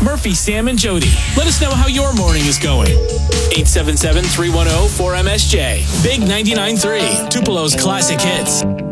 Murphy, Sam, and Jody. Let us know how your morning is going. 877-310-4MSJ. Big 99.3. Tupelo's classic hits.